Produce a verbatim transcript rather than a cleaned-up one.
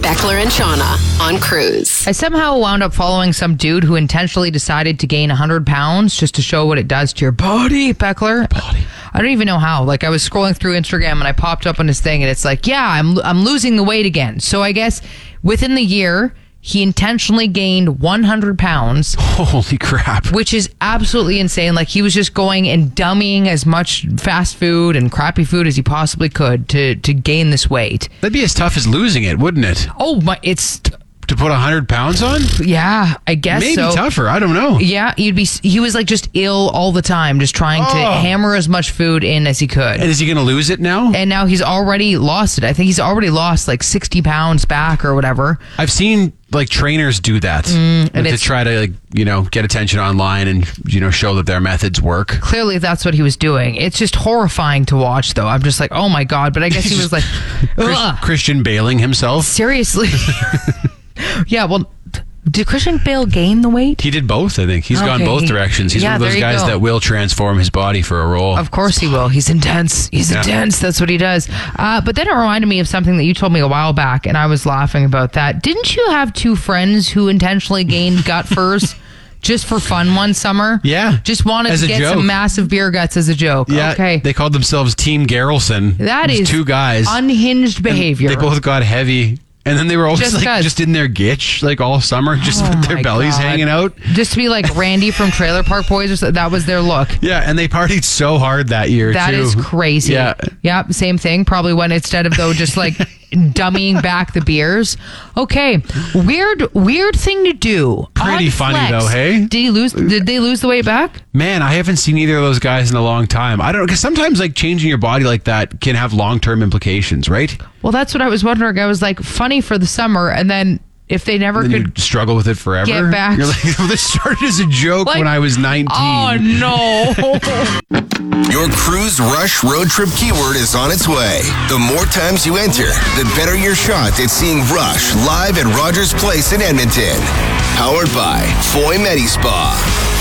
Beckler and Shauna on Cruise. I somehow wound up following some dude who intentionally decided to gain one hundred pounds just to show what it does to your body, Beckler. Body. I don't even know how. Like, I was scrolling through Instagram and I popped up on his thing and it's like, yeah, I'm I'm losing the weight again. So I guess within the year, he intentionally gained one hundred pounds. Holy crap. Which is absolutely insane. Like, he was just going and dummying as much fast food and crappy food as he possibly could to, to gain this weight. That'd be as tough as losing it, wouldn't it? Oh, my, it's... To put one hundred pounds on? Yeah, I guess Maybe so. tougher. I don't know. Yeah, you'd be. He was like just ill all the time, just trying oh. to hammer as much food in as he could. And is he going to lose it now? And now he's already lost it. I think he's already lost like sixty pounds back or whatever. I've seen like trainers do that mm, and to try to like you know get attention online and you know show that their methods work. Clearly, that's what he was doing. It's just horrifying to watch, though. I'm just like, oh my god. But I guess he was like Chris, Christian Bailing himself. Seriously. Yeah, well, did Christian Bale gain the weight? He did both, I think. He's okay. gone both directions. He's yeah, one of those guys go. that will transform his body for a role. Of course he will. He's intense. He's yeah. intense. That's what he does. Uh, but then it reminded me of something that you told me a while back, and I was laughing about that. Didn't you have two friends who intentionally gained gut furs? Just for fun one summer? Yeah. Just wanted as to get joke. some massive beer guts as a joke. Yeah. Okay. They called themselves Team Garrelson. That is two guys. Unhinged behavior. And they both got heavy. And then they were always just like cause. just in their gitch, like all summer, just oh with their bellies God. hanging out. Just to be like Randy from Trailer Park Boys, or so, that was their look. Yeah, and they partied so hard that year, that too. That is crazy. Yeah. Yeah, same thing. Probably went instead of, though, just like dummying back the beers. Okay, weird weird thing to do. Pretty funny, flex. though, hey? Did he lose? Did they lose the weight back? Man, I haven't seen either of those guys in a long time. I don't know, because sometimes like changing your body like that can have long-term implications, right? Well, that's what I was wondering. I was like, funny for the summer, and then if they never then could struggle with it forever, get back. You're like, well, this started as a joke like, when I was nineteen. Oh no! Your Cruise Rush road trip keyword is on its way. The more times you enter, the better your shot at seeing Rush live at Rogers Place in Edmonton. Powered by Foy Medi Spa.